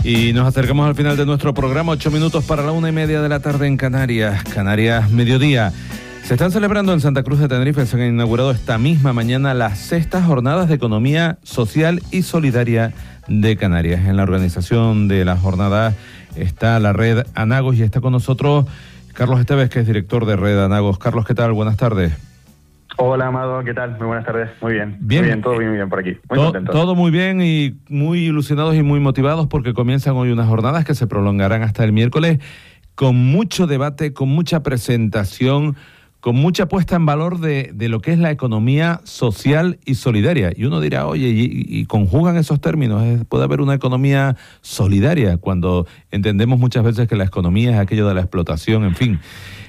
Y nos acercamos al final de nuestro programa, 8 minutos para la 1:30 de la tarde en Canarias, mediodía. Se están celebrando en Santa Cruz de Tenerife, se han inaugurado esta misma mañana las 6ª jornadas de economía social y solidaria de Canarias. En la organización de las jornadas está la Red Anagos y está con nosotros Carlos Esteves, que es director de Red Anagos. Carlos, ¿qué tal? Buenas tardes. Hola, Amado, ¿qué tal? Muy buenas tardes. Muy bien, todo bien por aquí. Muy contento. Todo muy bien y muy ilusionados y muy motivados porque comienzan hoy unas jornadas que se prolongarán hasta el miércoles con mucho debate, con mucha presentación, con mucha puesta en valor de lo que es la economía social y solidaria. Y uno dirá, oye, y conjugan esos términos, puede haber una economía solidaria cuando entendemos muchas veces que la economía es aquello de la explotación, en fin.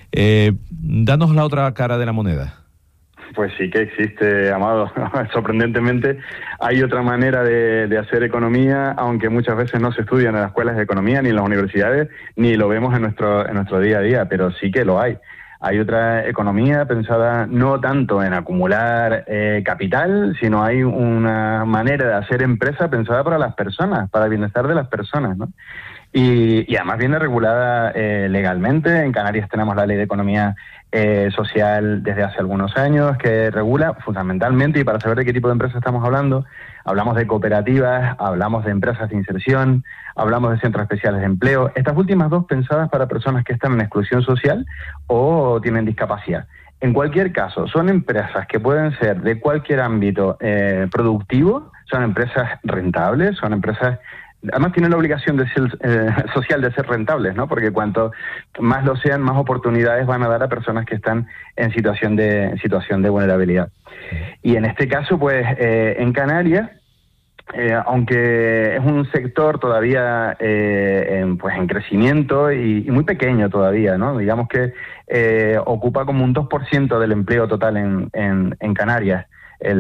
Danos la otra cara de la moneda. Pues sí que existe, Amado. Sorprendentemente hay otra manera de hacer economía, aunque muchas veces no se estudia en las escuelas de economía, ni en las universidades, ni lo vemos en nuestro día a día, pero sí que lo hay. Hay otra economía pensada no tanto en acumular capital, sino hay una manera de hacer empresa pensada para las personas, para el bienestar de las personas, ¿no? Y además viene regulada legalmente. En Canarias tenemos la Ley de Economía Social desde hace algunos años que regula fundamentalmente, y para saber de qué tipo de empresa estamos hablando, hablamos de cooperativas, hablamos de empresas de inserción, hablamos de centros especiales de empleo. Estas últimas dos pensadas para personas que están en exclusión social o tienen discapacidad. En cualquier caso, son empresas que pueden ser de cualquier ámbito productivo, son empresas rentables, son empresas. Además tienen la obligación de ser, social de ser rentables, ¿no? Porque cuanto más lo sean, más oportunidades van a dar a personas que están en situación de vulnerabilidad. Y en este caso, pues, en Canarias, aunque es un sector todavía pues en crecimiento y muy pequeño todavía, ¿no? Digamos que ocupa como un 2% del empleo total en Canarias. El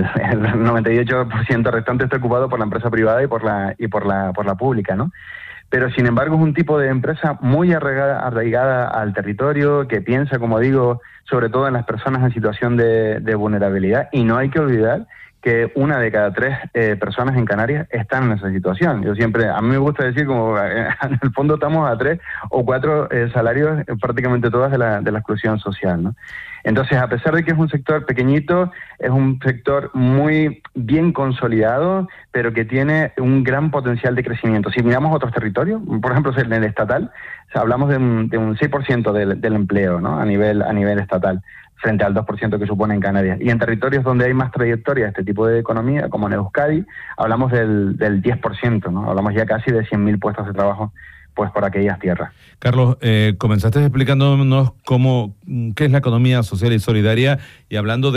98% restante está ocupado por la empresa privada y por la pública, ¿no? Pero sin embargo es un tipo de empresa muy arraigada al territorio, que piensa, como digo, sobre todo en las personas en situación de vulnerabilidad, y no hay que olvidar que 1 de cada 3 personas en Canarias están en esa situación. A mí me gusta decir, como en el fondo estamos a 3 o 4 salarios prácticamente todas de la exclusión social, ¿no? Entonces, a pesar de que es un sector pequeñito, es un sector muy bien consolidado, pero que tiene un gran potencial de crecimiento. Si miramos otros territorios, por ejemplo, en el estatal, hablamos de un 6% del empleo, ¿no? a nivel estatal, frente al 2% que supone en Canarias. Y en territorios donde hay más trayectoria de este tipo de economía, como en Euskadi, hablamos del 10%, ¿no? Hablamos ya casi de 100.000 puestos de trabajo pues por aquellas tierras. Carlos, comenzaste explicándonos qué es la economía social y solidaria, y hablando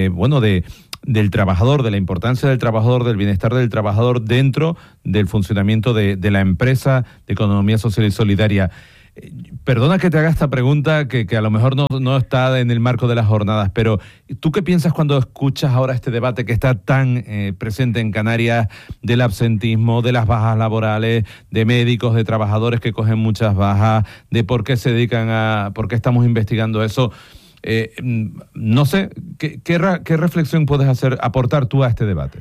del trabajador, de la importancia del trabajador, del bienestar del trabajador dentro del funcionamiento de la empresa de economía social y solidaria. Perdona que te haga esta pregunta que a lo mejor no está en el marco de las jornadas, pero ¿tú qué piensas cuando escuchas ahora este debate que está tan presente en Canarias del absentismo, de las bajas laborales, de médicos, de trabajadores que cogen muchas bajas, de por qué se dedican por qué estamos investigando eso? No sé, ¿qué reflexión puedes aportar tú a este debate?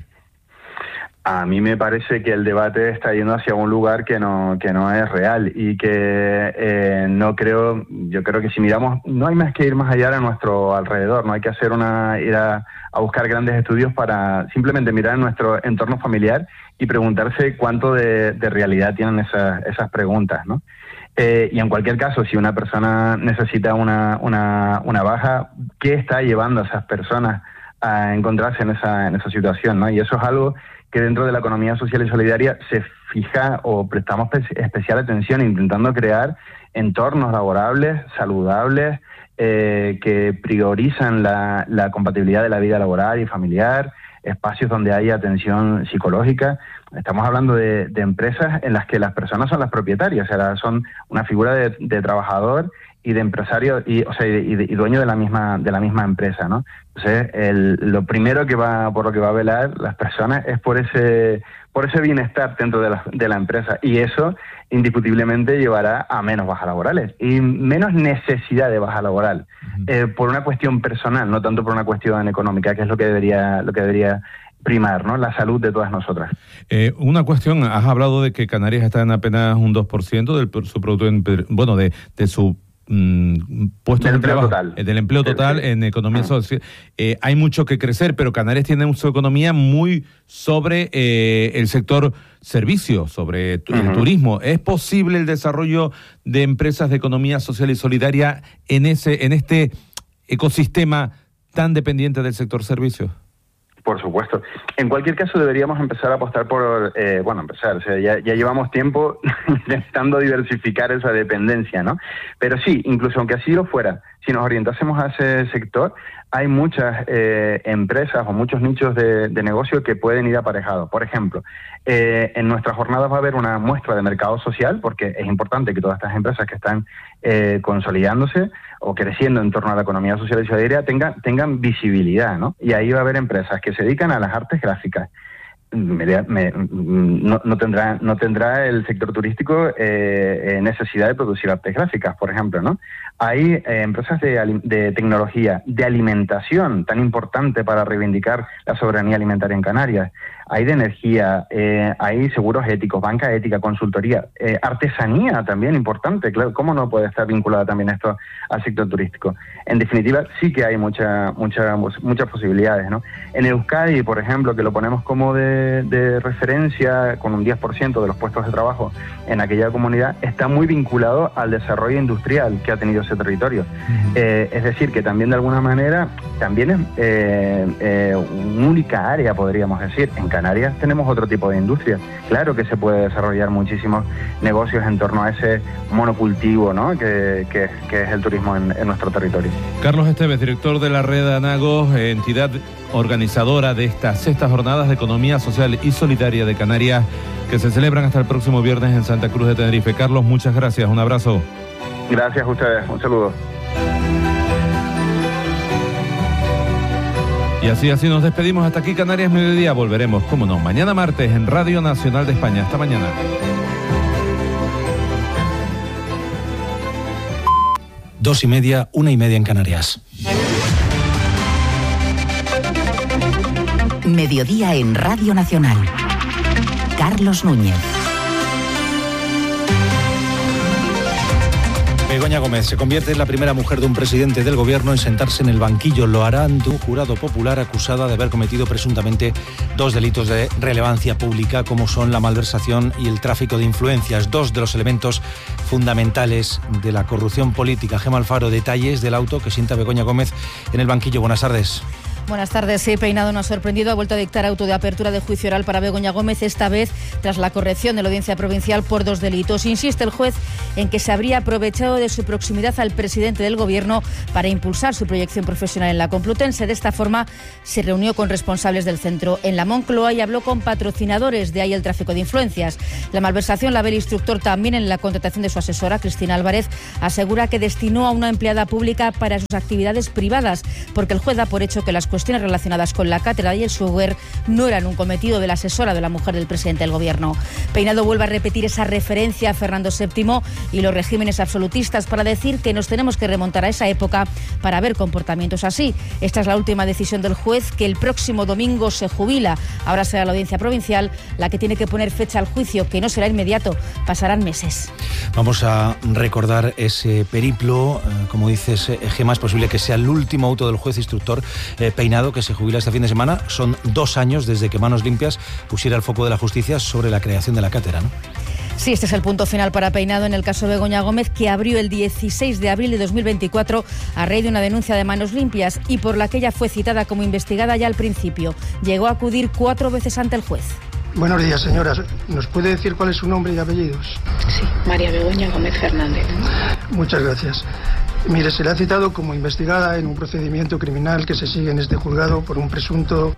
A mí me parece que el debate está yendo hacia un lugar que no es real, y que yo creo que si miramos, no hay más que ir más allá a nuestro alrededor, no hay que ir a buscar grandes estudios para simplemente mirar en nuestro entorno familiar y preguntarse cuánto de realidad tienen esas preguntas, ¿no? Y en cualquier caso, si una persona necesita una baja, ¿qué está llevando a esas personas a encontrarse en esa situación, ¿no? Y eso es algo que dentro de la economía social y solidaria se fija o prestamos especial atención, intentando crear entornos laborables, saludables, que priorizan la compatibilidad de la vida laboral y familiar, espacios donde haya atención psicológica. Estamos hablando de empresas en las que las personas son las propietarias, o sea, son una figura de trabajador y de empresario y dueño de la misma empresa, ¿no? Entonces, lo primero por lo que va a velar las personas es por ese bienestar dentro de la empresa, y eso indiscutiblemente llevará a menos bajas laborales y menos necesidad de baja laboral, por una cuestión personal, no tanto por una cuestión económica, que es lo que debería primar, ¿no? La salud de todas nosotras. Una cuestión, has hablado de que Canarias está en apenas un 2% de su producto, de su puestos de trabajo, del empleo total en economía social. Hay mucho que crecer, pero Canarias tiene su economía muy sobre el sector servicios, sobre el turismo. ¿Es posible el desarrollo de empresas de economía social y solidaria en este ecosistema tan dependiente del sector servicios? Por supuesto. En cualquier caso, deberíamos empezar a apostar por, ya llevamos tiempo intentando diversificar esa dependencia, ¿no? Pero sí, incluso aunque así lo fuera, si nos orientásemos a ese sector, hay muchas empresas o muchos nichos de negocio que pueden ir aparejados. Por ejemplo, en nuestras jornadas va a haber una muestra de mercado social, porque es importante que todas estas empresas que están consolidándose o creciendo en torno a la economía social y solidaria tengan visibilidad, ¿no? Y ahí va a haber empresas que se dedican a las artes gráficas. No tendrá el sector turístico necesidad de producir artes gráficas, por ejemplo, ¿no? Hay empresas de tecnología, de alimentación, tan importante para reivindicar la soberanía alimentaria en Canarias. Hay de energía, hay seguros éticos, banca ética, consultoría, artesanía también importante, claro, ¿cómo no puede estar vinculada también esto al sector turístico? En definitiva, sí que hay muchas posibilidades, ¿no? En Euskadi, por ejemplo, que lo ponemos como de referencia, con un 10% de los puestos de trabajo en aquella comunidad, está muy vinculado al desarrollo industrial que ha tenido ese territorio. Es decir, que también de alguna manera, también es una única área, podríamos decir. En Canarias tenemos otro tipo de industria. Claro que se puede desarrollar muchísimos negocios en torno a ese monocultivo, ¿no? que es el turismo en nuestro territorio. Carlos Esteves, director de la Red Anagos, entidad organizadora de estas 6ª jornadas de economía social y solidaria de Canarias, que se celebran hasta el próximo viernes en Santa Cruz de Tenerife. Carlos, muchas gracias, un abrazo. Gracias a ustedes, un saludo. Y así nos despedimos. Hasta aquí Canarias Mediodía. Volveremos, cómo no, mañana martes en Radio Nacional de España. Hasta mañana. 2:30, 1:30 en Canarias. Mediodía en Radio Nacional. Carlos Núñez. Begoña Gómez se convierte en la primera mujer de un presidente del gobierno en sentarse en el banquillo. Lo hará ante un jurado popular acusada de haber cometido presuntamente 2 delitos de relevancia pública, como son la malversación y el tráfico de influencias, 2 de los elementos fundamentales de la corrupción política. Gemma Alfaro, detalles del auto que sienta Begoña Gómez en el banquillo. Buenas tardes. Buenas tardes. Sí, Peinado no ha sorprendido. Ha vuelto a dictar auto de apertura de juicio oral para Begoña Gómez, esta vez tras la corrección de la Audiencia Provincial por 2 delitos. Insiste el juez en que se habría aprovechado de su proximidad al presidente del Gobierno para impulsar su proyección profesional en la Complutense. De esta forma, se reunió con responsables del centro en la Moncloa y habló con patrocinadores, de ahí el tráfico de influencias. La malversación la ve el instructor también en la contratación de su asesora, Cristina Álvarez. Asegura que destinó a una empleada pública para sus actividades privadas, porque el juez da por hecho que las cuestiones relacionadas con la cátedra y el software no eran un cometido de la asesora de la mujer del presidente del Gobierno. Peinado vuelve a repetir esa referencia a Fernando VII y los regímenes absolutistas para decir que nos tenemos que remontar a esa época para ver comportamientos así. Esta es la última decisión del juez, que el próximo domingo se jubila. Ahora será la Audiencia Provincial la que tiene que poner fecha al juicio, que no será inmediato, pasarán meses. Vamos a recordar ese periplo. Como dices, Gemma, es posible que sea el último auto del juez instructor Peinado, que se jubila este fin de semana. Son 2 años desde que Manos Limpias pusiera el foco de la justicia sobre la creación de la cátedra, ¿no? Sí, este es el punto final para Peinado en el caso de Begoña Gómez, que abrió el 16 de abril de 2024 a raíz de una denuncia de Manos Limpias y por la que ella fue citada como investigada ya al principio. Llegó a acudir 4 veces ante el juez. Buenos días, señoras. ¿Nos puede decir cuál es su nombre y apellidos? Sí, María Begoña Gómez Fernández. Muchas gracias. Mire, se le ha citado como investigada en un procedimiento criminal que se sigue en este juzgado por un presunto...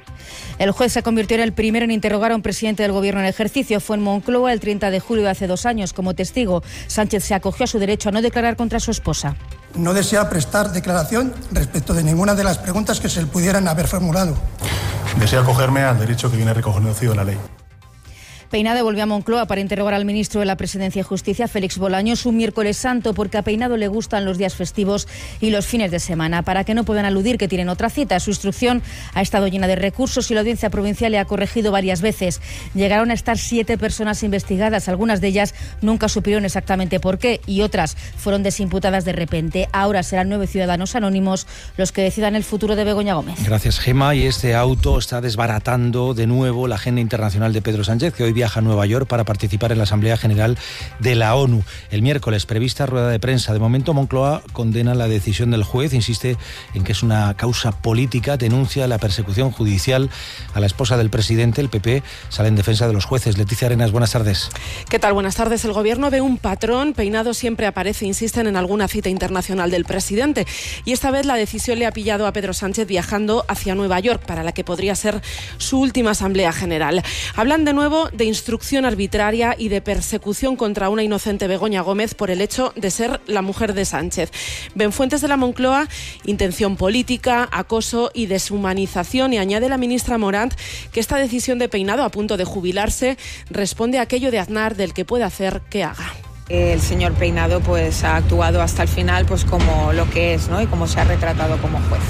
El juez se convirtió en el primero en interrogar a un presidente del Gobierno en ejercicio. Fue en Moncloa el 30 de julio de hace 2 años. Como testigo, Sánchez se acogió a su derecho a no declarar contra su esposa. No desea prestar declaración respecto de ninguna de las preguntas que se le pudieran haber formulado. Desea acogerme al derecho que viene reconocido en la ley. Peinado volvió a Moncloa para interrogar al ministro de la Presidencia y Justicia, Félix Bolaños, un miércoles santo, porque a Peinado le gustan los días festivos y los fines de semana, para que no puedan aludir que tienen otra cita. Su instrucción ha estado llena de recursos y la Audiencia Provincial le ha corregido varias veces. Llegaron a estar 7 personas investigadas, algunas de ellas nunca supieron exactamente por qué y otras fueron desimputadas de repente. Ahora serán 9 ciudadanos anónimos los que decidan el futuro de Begoña Gómez. Gracias, Gemma. Y este auto está desbaratando de nuevo la agenda internacional de Pedro Sánchez, que hoy viaja a Nueva York para participar en la Asamblea General de la ONU. El miércoles prevista rueda de prensa. De momento, Moncloa condena la decisión del juez, insiste en que es una causa política, denuncia la persecución judicial a la esposa del presidente. El PP sale en defensa de los jueces. Leticia Arenas, buenas tardes. ¿Qué tal? Buenas tardes. El Gobierno ve un patrón. Peinado siempre aparece, insisten en alguna cita internacional del presidente. Y esta vez la decisión le ha pillado a Pedro Sánchez viajando hacia Nueva York, para la que podría ser su última Asamblea General. Hablan de nuevo de instrucción arbitraria y de persecución contra una inocente Begoña Gómez por el hecho de ser la mujer de Sánchez. Ven fuentes de la Moncloa intención política, acoso y deshumanización, y añade la ministra Morant que esta decisión de Peinado, a punto de jubilarse, responde a aquello de Aznar del que puede hacer que haga. El señor Peinado pues ha actuado hasta el final pues como lo que es, ¿no? Y como se ha retratado como juez.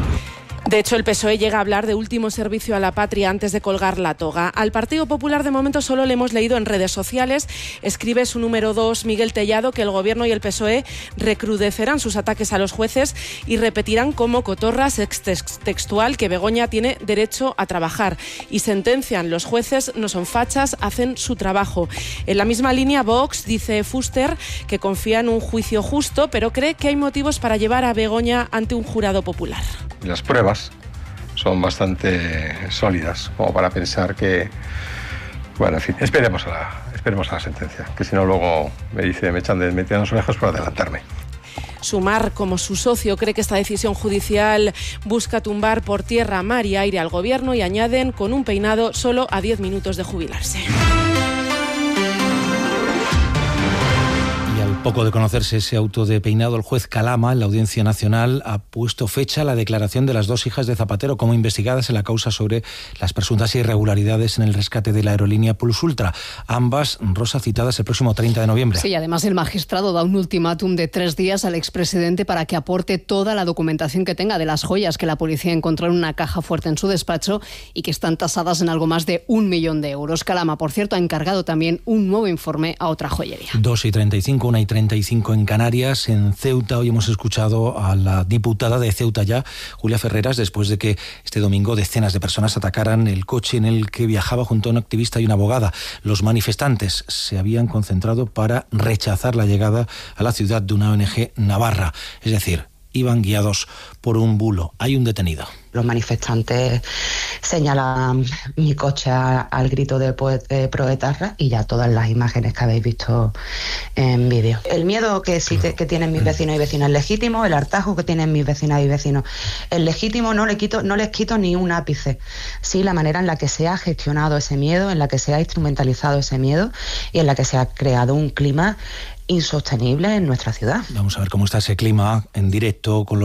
De hecho, el PSOE llega a hablar de último servicio a la patria antes de colgar la toga. Al Partido Popular, de momento, solo le hemos leído en redes sociales. Escribe su número 2, Miguel Tellado, que el Gobierno y el PSOE recrudecerán sus ataques a los jueces y repetirán como cotorras textual que Begoña tiene derecho a trabajar. Y sentencian: los jueces no son fachas, hacen su trabajo. En la misma línea, Vox, dice Fuster, que confía en un juicio justo, pero cree que hay motivos para llevar a Begoña ante un jurado popular. Las pruebas son bastante sólidas como para pensar que, bueno, en fin, esperemos a la sentencia, que si no luego me echan de meter los orejas por adelantarme. Sumar, como su socio, cree que esta decisión judicial busca tumbar por tierra, mar y aire al Gobierno, y añaden: con un Peinado solo a 10 minutos de jubilarse. Poco de conocerse ese auto de Peinado, el juez Calama, en la Audiencia Nacional, ha puesto fecha a la declaración de las 2 hijas de Zapatero como investigadas en la causa sobre las presuntas irregularidades en el rescate de la aerolínea Plus Ultra. Ambas, Rosa, citadas el próximo 30 de noviembre. Sí, además el magistrado da un ultimátum de 3 días al expresidente para que aporte toda la documentación que tenga de las joyas que la policía encontró en una caja fuerte en su despacho y que están tasadas en algo más de 1 millón de euros. Calama, por cierto, ha encargado también un nuevo informe a otra joyería. 2:35, 1:35 en Canarias. En Ceuta, hoy hemos escuchado a la diputada de Ceuta ya, Julia Ferreras, después de que este domingo decenas de personas atacaran el coche en el que viajaba junto a un activista y una abogada. Los manifestantes se habían concentrado para rechazar la llegada a la ciudad de una ONG navarra, es decir, iban guiados por un bulo. Hay un detenido. Los manifestantes señalan mi coche al grito de Proetarra y ya todas las imágenes que habéis visto en vídeo. El miedo que tienen mis vecinos y vecinas es legítimo, el hartazgo que tienen mis vecinas y vecinos es legítimo, no les quito ni un ápice. Sí, la manera en la que se ha gestionado ese miedo, en la que se ha instrumentalizado ese miedo y en la que se ha creado un clima insostenible en nuestra ciudad. Vamos a ver cómo está ese clima en directo con los